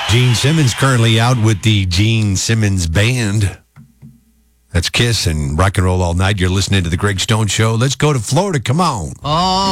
Gene Simmons currently out with the Gene Simmons Band. That's Kiss and Rock and Roll All Night. You're listening to The Greg Stone Show. Let's go to Florida. Come on. Oh.